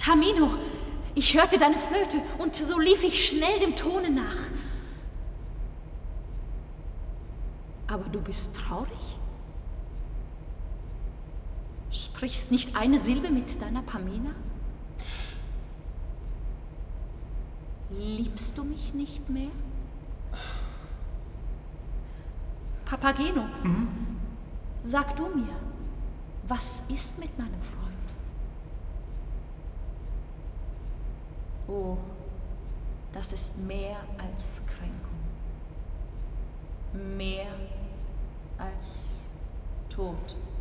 Tamino, ich hörte deine Flöte und so lief ich schnell dem Tone nach. Aber du bist traurig? Sprichst nicht eine Silbe mit deiner Pamina? Liebst du mich nicht mehr? Papageno, sag du mir, was ist mit meinem Freund? Oh, das ist mehr als Kränkung, mehr als Tod.